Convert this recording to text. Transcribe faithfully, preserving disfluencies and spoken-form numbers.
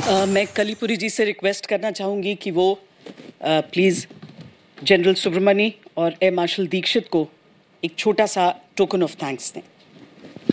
Uh, मैं कलीपुरी जी से request करना चाहूँगी कि वो प्लीज़ जनरल सुब्रमणी और एयर मार्शल दीक्षित को एक छोटा सा टोकन ऑफ थैंक्स दें।